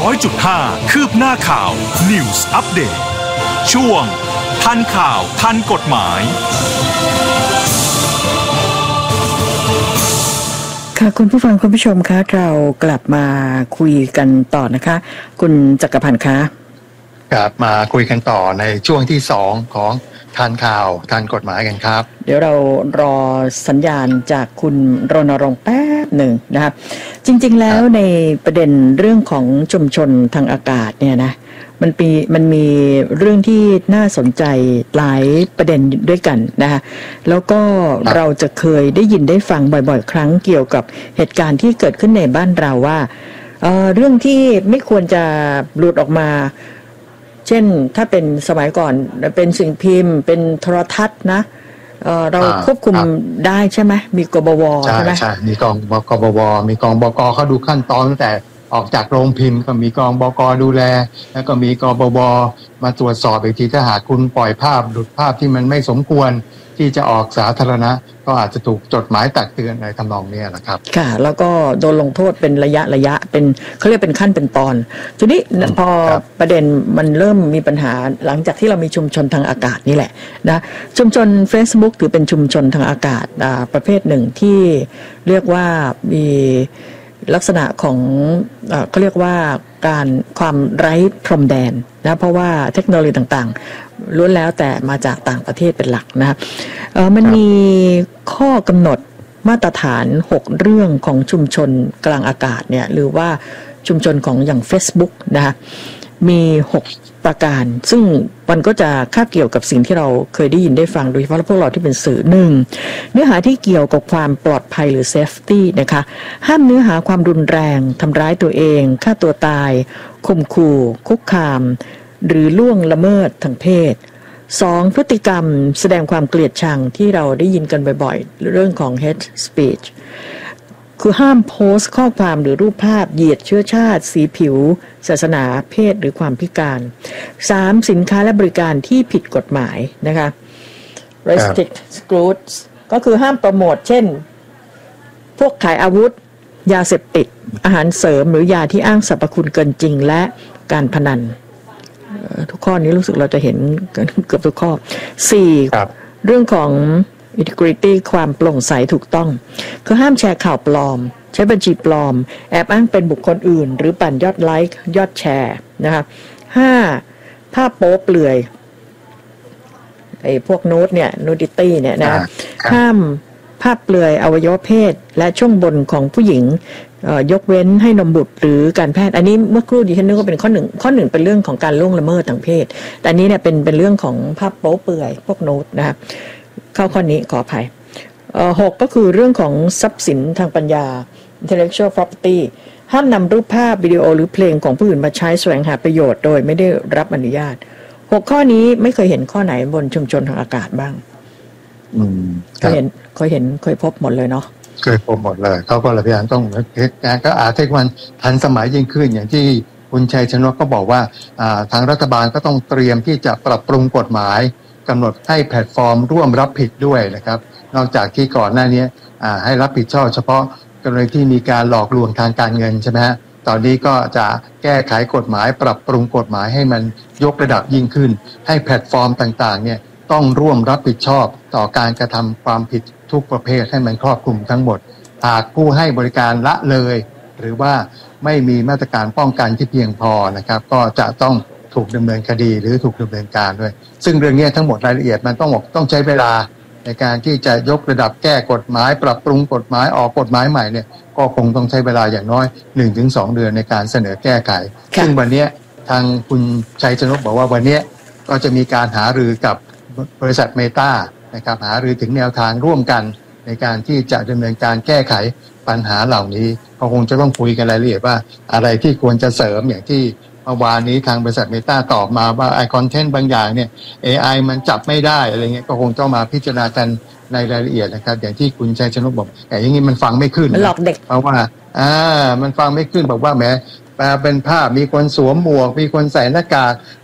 100.5 คืบหน้าข่าว News Update ช่วงทันข่าวทันกฎหมายค่ะคุณผู้ฟังคุณผู้ชมคะเรากลับมาคุยกันต่อนะคะคุณจักรพันธ์คะกลับมาคุยกันต่อในช่วงที่2ของทันข่าวทันกฎหมายกันครับเดี๋ยวเรารอสัญญาณจากคุณรณรงค์แป๊บหนึ่งนะครับจริงๆแล้วในประเด็นเรื่องของชุมชนทางอากาศเนี่ยนะมันมีเรื่องที่น่าสนใจหลายประเด็นด้วยกันนะคะแล้วก็เราจะเคยได้ยินได้ฟังบ่อยๆครั้งเกี่ยวกับเหตุการณ์ที่เกิดขึ้นในบ้านเราว่าเรื่องที่ไม่ควรจะหลุดออกมาเช่นถ้าเป็นสมัยก่อนเป็นสิ่งพิมพ์เป็นโทรทัศน์นะเราควบคุมได้ใช่ไหมมีกบวใช่ไหมใช่มีกองกบวมีกองบกเขาดูขั้นตอนตั้งแต่ออกจากโรงพิมพ์ก็มีกองบกดูแลแล้วก็มีกบวมาตรวจสอบอีกทีถ้าหากคุณปล่อยภาพหลุดภาพที่มันไม่สมควรที่จะออกสาธารณะก็อาจจะถูกจดหมายตักเตือนในทำนองนี้นะครับค่ะแล้วก็โดนลงโทษเป็นระยะเป็นเขาเรียกเป็นขั้นเป็นตอนทีนี้พอประเด็นมันเริ่มมีปัญหาหลังจากที่เรามีชุมชนทางอากาศนี่แหละนะชุมชน Facebook ถือเป็นชุมชนทางอากาศประเภทหนึ่งที่เรียกว่ามีลักษณะของเขาเรียกว่าความไร้พรมแดนนะเพราะว่าเทคโนโลยีต่างๆล้วนแล้วแต่มาจากต่างประเทศเป็นหลักนะครับมันมีข้อกำหนดมาตรฐาน6เรื่องของชุมชนกลางอากาศเนี่ยหรือว่าชุมชนของอย่าง Facebook นะคะมี6ประการซึ่งมันก็จะคาบเกี่ยวกับสิ่งที่เราเคยได้ยินได้ฟังโดยเฉพาะพวกเราที่เป็นสื่อหนึ่งเนื้อหาที่เกี่ยวกับความปลอดภัยหรือ safety นะคะห้ามเนื้อหาความรุนแรงทำร้ายตัวเองฆ่าตัวตายข่มขู่คุกคามหรือล่วงละเมิดทางเพศ2พฤติกรรมแสดงความเกลียดชังที่เราได้ยินกันบ่อยๆเรื่องของ hate speech คือห้ามโพสต์ข้อความหรือรูปภาพเหยียดเชื้อชาติสีผิวศาสนาเพศหรือความพิการ3สินค้าและบริการที่ผิดกฎหมายนะคะ restrict goods ก็คือห้ามโปรโมทเช่นพวกขายอาวุธยาเสพติดอาหารเสริมหรือยาที่อ้างสรรพคุณเกินจริงและการพนันทุกข้อนี้รู้สึกเราจะเห็นเกือบทุกข้อ4เรื่องของ integrity ความโปร่งใสถูกต้องคือห้ามแชร์ข่าวปลอมใช้บัญชีปลอมแอบอ้างเป็นบุคคลอื่นหรือปั่นยอดไลค์ยอดแชร์นะคะ5ภาพโป๊เปลือยไอ้พวกนูดเนี่ย nudity เนี่ยนะห้ามภาพเปลือยอวัยวะเพศและช่วงบนของผู้หญิงยกเว้นให้นมบุตรหรือการแพทย์อันนี้เมื่อครู่ดิฉันนึกว่าเป็นข้อหนึ่งเป็นเรื่องของการล่วงละเมิดทางเพศแต่อันนี้เนี่ยเป็นเรื่องของภาพโป๊เปลือยพวกนูดนะครับเข้าข้อนี้ขออภัย6ก็คือเรื่องของทรัพย์สินทางปัญญา intellectual property ห้ามนำรูปภาพวิดีโอหรือเพลงของผู้อื่นมาใช้แสวงหาประโยชน์โดยไม่ได้รับอนุญาต6ข้อนี้ไม่เคยเห็นข้อไหนบนชุมชนทางอากาศบ้างเคยพบหมดเลยเนาะเคยพบหมดเลยเขาก็เลยพยายามต้องก็อาจจะวันทันสมัยยิ่งขึ้นอย่างที่คุณชัยชนกก็บอกว่าทางรัฐบาลก็ต้องเตรียมที่จะปรับปรุงกฎหมายกำหนดให้แพลตฟอร์มร่วมรับผิดด้วยนะครับนอกจากที่ก่อนหน้านี้ให้รับผิดชอบเฉพาะกรณีที่มีการหลอกลวงทางการเงินใช่ไหมฮะตอนนี้ก็จะแก้ไขกฎหมายปรับปรุงกฎหมายให้มันยกระดับยิ่งขึ้นให้แพลตฟอร์มต่างๆเนี่ยต้องร่วมรับผิดชอบต่อการกระทำความผิดทุกประเภทให้มันครอบคลุมทั้งหมดหากผู้ให้บริการละเลยหรือว่าไม่มีมาตรการป้องกันที่เพียงพอนะครับก็จะต้องถูกดำเนินคดีหรือถูกดำเนินการด้วยซึ่งเรื่องนี้ทั้งหมดรายละเอียดมันต้องใช้เวลาในการที่จะยกระดับแก้กฎหมายปรับปรุงกฎหมายออกกฎหมายใหม่เนี่ยก็คงต้องใช้เวลาอย่างน้อย 1-2 เดือนในการเสนอแก้ไขซึ่งวันนี้ทางคุณชัยชนกบอกว่าวันนี้ก็จะมีการหารือกับบริษัทเมตานะครับหารือถึงแนวทางร่วมกันในการที่จะดำเนินการแก้ไขปัญหาเหล่านี้เขาคงจะต้องคุยกันรายละเอียดว่าอะไรที่ควรจะเสริมอย่างที่เมื่อวานนี้ทางบริษัทเมตาตอบมาว่าไอคอนเทนต์บางอย่างเนี่ย AI มันจับไม่ได้อะไรเงี้ยก็คงต้องมาพิจารณากันในรายละเอียดนะครับอย่างที่คุณชัยชนกบอกแต่อย่างนี้มันฟังไม่ขึ้นหลอกเด็กเพราะว่ามันฟังไม่ขึ้นบอกว่าแหมเป็นภาพมีคนสวมหมวกมีคนใส่หน้ากาก